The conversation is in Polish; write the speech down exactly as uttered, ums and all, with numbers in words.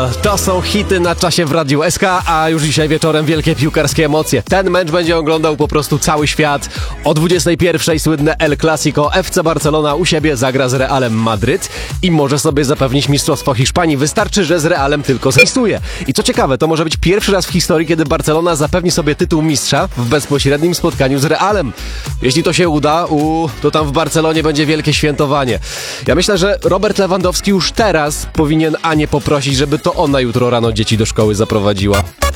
Real. To są hity na czasie w Radiu S K, a już dzisiaj wieczorem wielkie piłkarskie emocje. Ten mecz będzie oglądał po prostu cały świat. O dwudziestej pierwszej słynne El Clasico. F C Barcelona u siebie zagra z Realem Madryt i może sobie zapewnić mistrzostwo Hiszpanii. Wystarczy, że z Realem tylko zremisuje. I co ciekawe, to może być pierwszy raz w historii, kiedy Barcelona zapewni sobie tytuł mistrza w bezpośrednim spotkaniu z Realem. Jeśli to się uda, u, to tam w Barcelonie będzie wielkie świętowanie. Ja myślę, że Robert Lewandowski już teraz powinien Anię poprosić, żeby to ona jutro rano dzieci do szkoły zaprowadziła.